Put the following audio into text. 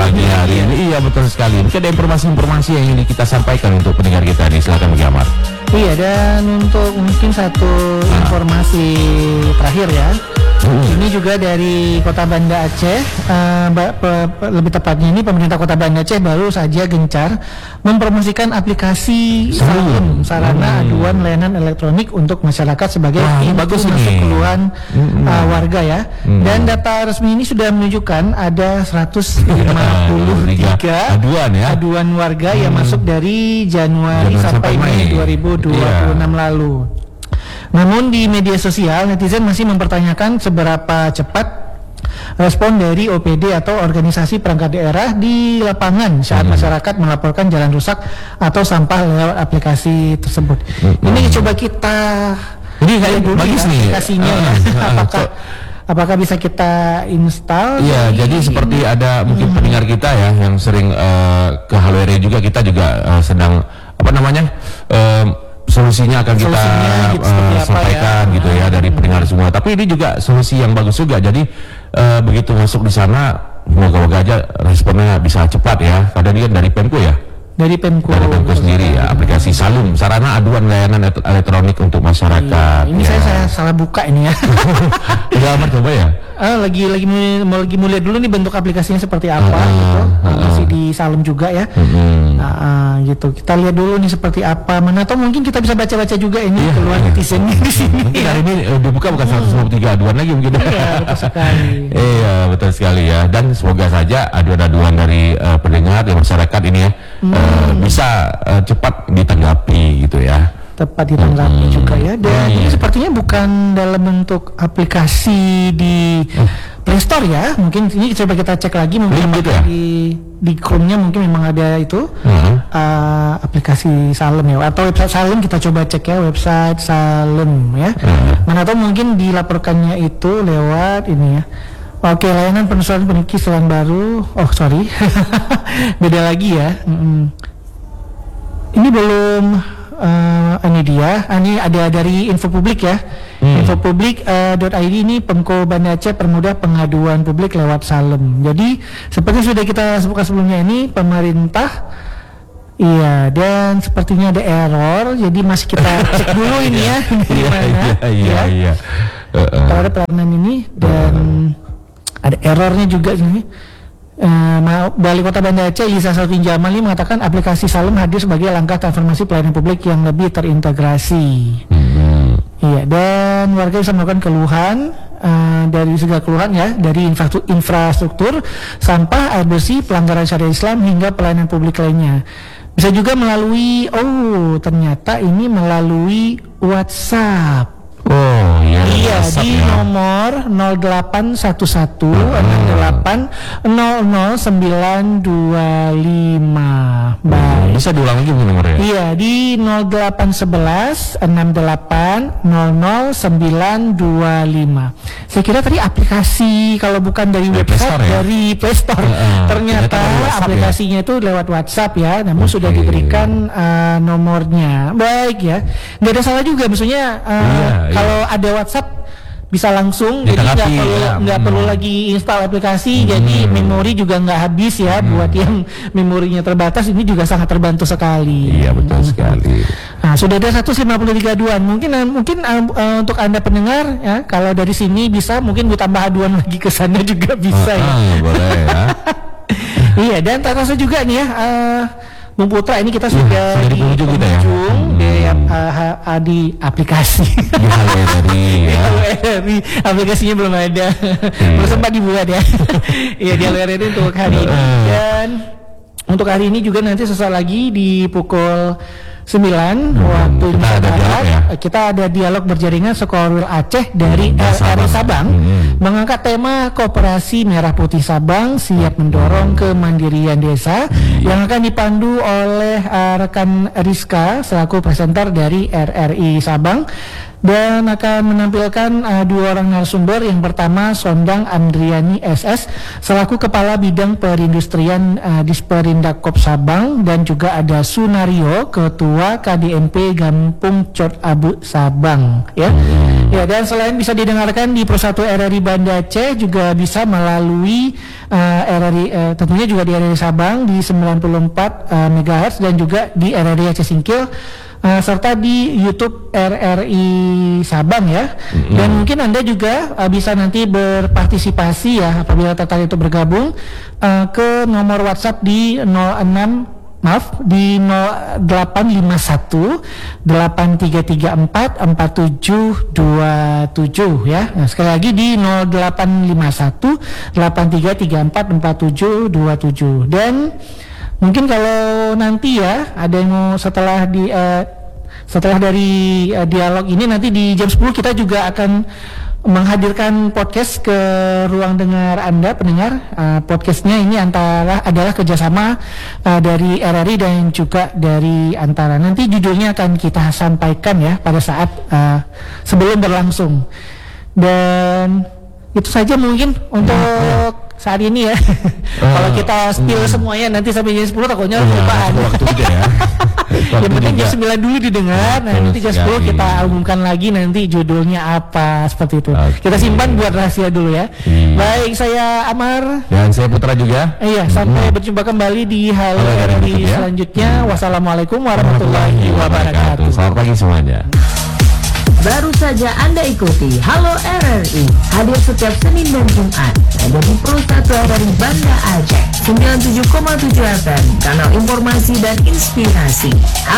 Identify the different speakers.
Speaker 1: pagi hari ini. Iya betul sekali. Mungkin ada informasi-informasi yang ingin kita sampaikan untuk pendengar kita nih. Silakan Bagi Amar.
Speaker 2: Iya, dan untuk mungkin satu informasi terakhir ya. Ini juga dari Kota Banda Aceh, lebih tepatnya ini pemerintah Kota Banda Aceh baru saja gencar mempromosikan aplikasi Salum, sarana aduan layanan elektronik untuk masyarakat sebagai
Speaker 1: bagus
Speaker 2: masuk
Speaker 1: ini.
Speaker 2: keluhan warga ya. Dan data resmi ini sudah menunjukkan ada 153 aduan warga yang masuk dari Januari sampai Mei 2026 lalu. Namun di media sosial netizen masih mempertanyakan seberapa cepat respon dari OPD atau organisasi perangkat daerah di lapangan saat masyarakat melaporkan jalan rusak atau sampah lewat aplikasi tersebut. Ini coba kita
Speaker 1: Ini
Speaker 2: dulu
Speaker 1: bagus nih
Speaker 2: aplikasinya apakah bisa kita install?
Speaker 1: Iya, jadi seperti ada mungkin pendengar kita ya yang sering ke Halwere juga, kita juga sedang solusinya akan kita sampaikan gitu ya dari pendengar semua. Tapi ini juga solusi yang bagus juga. Jadi begitu masuk di sana, moga-moga aja responnya bisa cepat ya. Karena ini kan dari Pemko ya. Dari Pemko sendiri ya, aplikasi Salum, sarana aduan layanan elektronik untuk masyarakat.
Speaker 2: Ini saya salah buka ini ya.
Speaker 1: Udah amat coba ya.
Speaker 2: Lagi mau lihat dulu nih bentuk aplikasinya seperti apa gitu. Masih di Salum juga ya. Gitu. Kita lihat dulu nih seperti apa. Mana atau mungkin kita bisa baca-baca juga ini keluar netizennya di sini.
Speaker 1: Mungkin hari ini dibuka bukan 153 aduan lagi mungkin.
Speaker 2: Iya, betul sekali.
Speaker 1: Iya, betul sekali ya. Dan semoga saja aduan-aduan dari pendengar dan masyarakat ini ya bisa cepat ditanggapi gitu ya.
Speaker 2: Tepat ditanggapi juga ya. Dan ini sepertinya bukan dalam bentuk aplikasi di Play Store ya. Mungkin ini coba kita cek lagi mungkin gitu ya? di Chrome-nya mungkin memang ada itu aplikasi Salum ya, atau website Salum. Kita coba cek ya website Salum ya. Mana tahu mungkin dilaporkannya itu lewat ini ya. Oke, layanan penelusuran penyusulan baru. Oh sorry, beda lagi ya. Ini belum. Ini dia, ini ada dari info publik ya. Infopublik.id ini Pemko Banda Aceh permudah pengaduan publik lewat Salum. Jadi seperti sudah kita sebutkan sebelumnya, ini pemerintah dan sepertinya ada error. Jadi masih kita cek dulu ini ya. Iya. Terhadap pelayanan ini dan ada errornya juga ini. Wali Kota Banda Aceh Lisa Sautin Jamal ini mengatakan aplikasi Salum hadir sebagai langkah transformasi pelayanan publik yang lebih terintegrasi. Iya, dan warga bisa melakukan keluhan dari segala keluhan ya, dari infrastruktur, sampah, air bersih, pelanggaran syariat Islam hingga pelayanan publik lainnya. Bisa juga melalui ternyata ini melalui WhatsApp. Iya, di nomor 0811-6800-925. Baik.
Speaker 1: Bisa diulang lagi nomornya?
Speaker 2: Iya, di 0811-6800-925. Saya kira tadi aplikasi kalau bukan dari website dari Play Store. Ternyata aplikasinya itu lewat WhatsApp ya, namun sudah diberikan nomornya. Baik ya. Nggak ada salah juga, maksudnya kalau ada WhatsApp bisa langsung, jadi nggak perlu lagi install aplikasi, jadi memori juga nggak habis ya. Buat yang memorinya terbatas, ini juga sangat terbantu sekali.
Speaker 1: Iya, betul sekali.
Speaker 2: Nah, sudah ada 153 aduan. Mungkin untuk Anda pendengar ya, kalau dari sini bisa mungkin ditambah aduan lagi ke sana juga bisa ya.
Speaker 1: Boleh ya.
Speaker 2: Iya, dan tak rasa juga nih ya, Bung Putra, ini kita sudah di penghujung di aplikasi. Aplikasinya belum ada, belum sempat dibuat ya. Iya, di LRR untuk hari ini. Dan untuk hari ini juga nanti sesaat lagi di pukul 9 waktu Indonesia Barat kita ada dialog berjaringan Sekolawil Aceh dari RRI Sabang mengangkat tema Koperasi Merah Putih Sabang siap mendorong kemandirian desa yang akan dipandu oleh rekan Rizka selaku presenter dari RRI Sabang, dan akan menampilkan dua orang narasumber. Yang pertama Sondang Andriani SS selaku Kepala Bidang Perindustrian Disperindak Sabang, dan juga ada Sunario Ketua KDMP Gampung Cot Abu Sabang ya. Ya, dan selain bisa didengarkan di Pro 1 RRI Banda Aceh, juga bisa melalui RRI, tentunya juga di RRI Sabang di 94 MHz dan juga di RRI Aceh Singkil, serta di YouTube RRI Sabang ya. Dan mungkin Anda juga bisa nanti berpartisipasi ya apabila tertarik untuk bergabung ke nomor WhatsApp di 0851 8334 4727 ya. Nah, sekali lagi di 0851 8334 4727. Dan mungkin kalau nanti ya ada yang mau setelah dari dialog ini, nanti di jam 10 kita juga akan menghadirkan podcast ke ruang dengar Anda pendengar. Podcastnya ini adalah kerjasama dari RRI dan juga dari Antara. Nanti judulnya akan kita sampaikan ya pada saat sebelum berlangsung. Dan itu saja mungkin untuk saat ini ya. Kalau kita spill semuanya nanti sampai jam 10 takutnya kelupaan.
Speaker 1: Waktu juga ya.
Speaker 2: Yang penting jam 9 dulu didengar. Nah, nanti jam 10 kita umumkan lagi nanti judulnya apa, seperti itu. Kita simpan buat rahasia dulu ya. Baik, saya Amar
Speaker 1: dan saya Putra juga.
Speaker 2: Iya, sampai berjumpa kembali di Halo RRI selanjutnya. Wassalamualaikum warahmatullahi wabarakatuh.
Speaker 1: Selamat pagi semuanya.
Speaker 3: Baru saja Anda ikuti Halo RRI, hadir setiap Senin dan Jumat hanya di Pro 1 RRI Banda Aceh 97,7 FM, kanal informasi dan inspirasi.